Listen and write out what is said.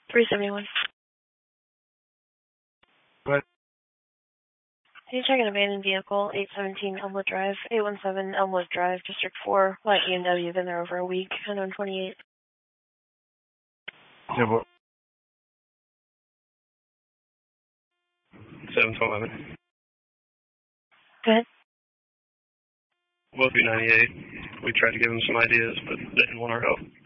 371. What? Can you check an abandoned vehicle, 817 Elmwood Drive, 817 Elmwood Drive, District 4, light BMW, been there over a week, unknown 28. Yeah, what? 711. Go ahead. Both be 98. We tried to give them some ideas, but they didn't want our help.